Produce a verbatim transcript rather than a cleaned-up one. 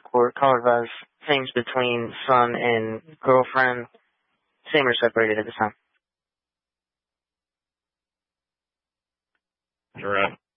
court, call it as things between son and girlfriend, same or separated at this time. You're right.